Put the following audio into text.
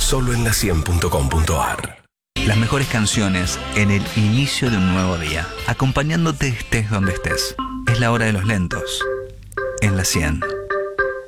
Solo en la100.com.ar. Las mejores canciones en el inicio de un nuevo día, acompañándote estés donde estés. Es la hora de los lentos, en la 100.